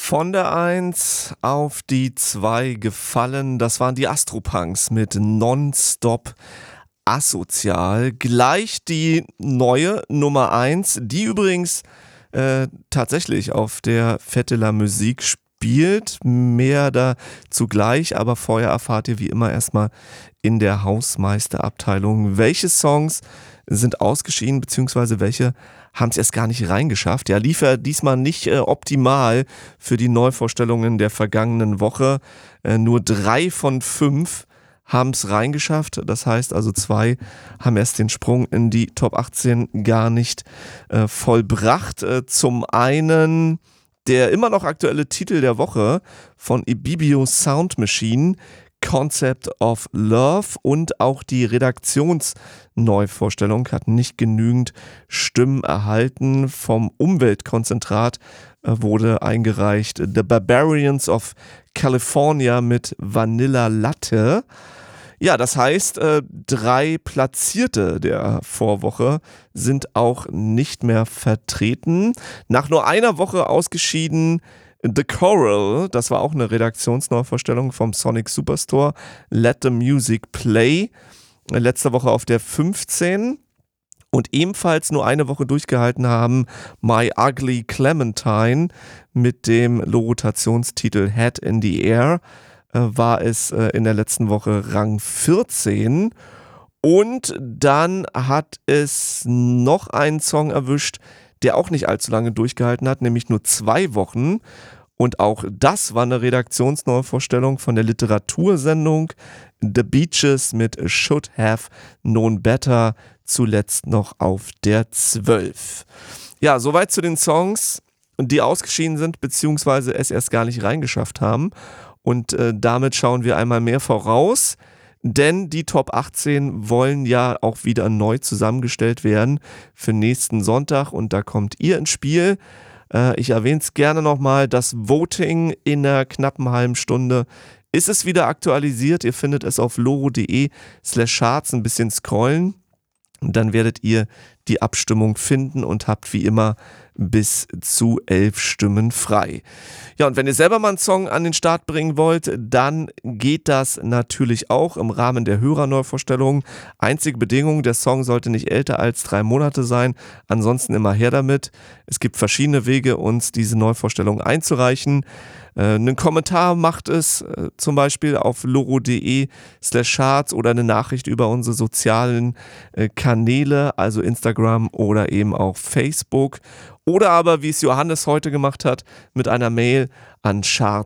Von der 1 auf die 2 gefallen, das waren die Astropunks mit Nonstop Asozial. Gleich die neue Nummer 1, die übrigens tatsächlich auf der Fête de la Musique spielt. Mehr dazu gleich, aber vorher erfahrt ihr wie immer erstmal in der Hausmeisterabteilung, welche Songs sind ausgeschieden, beziehungsweise welche haben es erst gar nicht reingeschafft. Ja, lief ja diesmal nicht optimal für die Neuvorstellungen der vergangenen Woche. Nur 3 von 5 haben es reingeschafft. Das heißt also 2 haben erst den Sprung in die Top 18 gar nicht vollbracht. Zum einen der immer noch aktuelle Titel der Woche von Ibibio Sound Machine, Concept of Love, und auch die Redaktionsneuvorstellung hat nicht genügend Stimmen erhalten. Vom Umweltkonzentrat wurde eingereicht The Barbarians of California mit Vanilla Latte. Ja, das heißt, 3 Platzierte der Vorwoche sind auch nicht mehr vertreten. Nach nur einer Woche ausgeschieden The Coral, das war auch eine Redaktionsneuvorstellung vom Sonic Superstore, Let the Music Play, letzte Woche auf der 15. Und ebenfalls nur eine Woche durchgehalten haben My Ugly Clementine mit dem Rotationstitel Head in the Air, war es in der letzten Woche Rang 14. Und dann hat es noch einen Song erwischt, der auch nicht allzu lange durchgehalten hat, nämlich nur 2 Wochen. Und auch das war eine Redaktionsneuvorstellung von der Literatursendung The Beaches mit Should Have Known Better, zuletzt noch auf der 12. Ja, soweit zu den Songs, die ausgeschieden sind, beziehungsweise es erst gar nicht reingeschafft haben. Und damit schauen wir einmal mehr voraus, denn die Top 18 wollen ja auch wieder neu zusammengestellt werden für nächsten Sonntag, und da kommt ihr ins Spiel. Ich erwähne es gerne nochmal, das Voting in einer knappen halben Stunde ist es wieder aktualisiert. Ihr findet es auf loro.de/charts, ein bisschen scrollen. Und dann werdet ihr die Abstimmung finden und habt wie immer bis zu 11 Stimmen frei. Ja, und wenn ihr selber mal einen Song an den Start bringen wollt, dann geht das natürlich auch im Rahmen der Hörerneuvorstellung. Einzige Bedingung, der Song sollte nicht älter als 3 Monate sein, ansonsten immer her damit. Es gibt verschiedene Wege, uns diese Neuvorstellung einzureichen. Einen Kommentar macht es zum Beispiel auf loro.de/charts oder eine Nachricht über unsere sozialen Kanäle, also Instagram oder eben auch Facebook. Oder aber, wie es Johannes heute gemacht hat, mit einer Mail an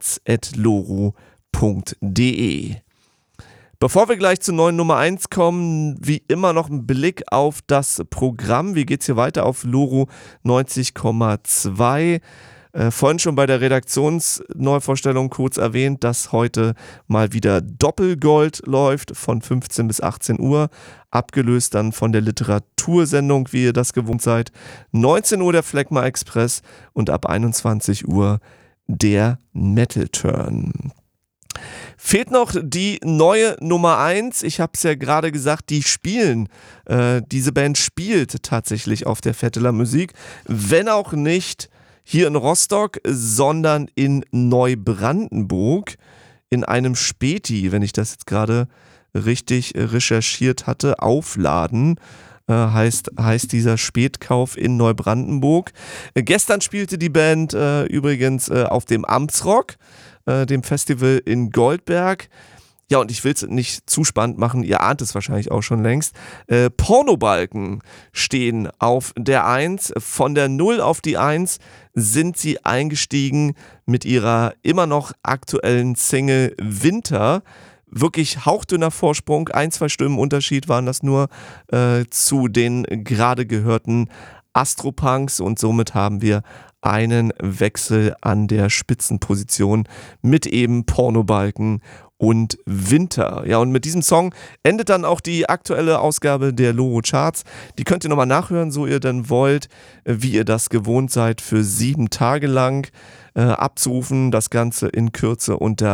charts@loro.de. Bevor wir gleich zur neuen Nummer 1 kommen, wie immer noch ein Blick auf das Programm. Wie geht's hier weiter auf Loro 90,2? Vorhin schon bei der Redaktionsneuvorstellung kurz erwähnt, dass heute mal wieder Doppelgold läuft von 15 bis 18 Uhr, abgelöst dann von der Literatursendung, wie ihr das gewohnt seid. 19 Uhr der Phlegma Express und ab 21 Uhr der Metal Turn. Fehlt noch die neue Nummer 1. Ich habe es ja gerade gesagt, diese Band spielt tatsächlich auf der Fête de la Musique, wenn auch nicht hier in Rostock, sondern in Neubrandenburg in einem Späti, wenn ich das jetzt gerade richtig recherchiert hatte, Aufladen heißt dieser Spätkauf in Neubrandenburg. Gestern spielte die Band übrigens auf dem Amtsrock, dem Festival in Goldberg. Ja, und ich will es nicht zu spannend machen, ihr ahnt es wahrscheinlich auch schon längst. Pornobalken stehen auf der 1. Von der 0 auf die 1 sind sie eingestiegen mit ihrer immer noch aktuellen Single Winter. Wirklich hauchdünner Vorsprung, 1-2 Stimmen Unterschied waren das nur zu den gerade gehörten Astropunks, und somit haben wir einen Wechsel an der Spitzenposition mit eben Pornobalken und Winter. Ja, und mit diesem Song endet dann auch die aktuelle Ausgabe der Loro Charts. Die könnt ihr nochmal nachhören, so ihr denn wollt, wie ihr das gewohnt seid, für 7 Tage lang abzurufen. Das Ganze in Kürze unter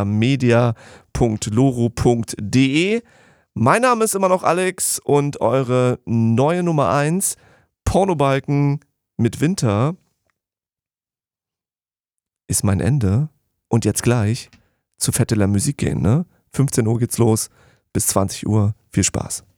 media.loro.de. Mein Name ist immer noch Alex und eure neue Nummer 1, Pornobalken mit Winter, ist mein Ende und jetzt gleich zu Fête de la Musique gehen, ne? 15 Uhr geht's los, bis 20 Uhr. Viel Spaß.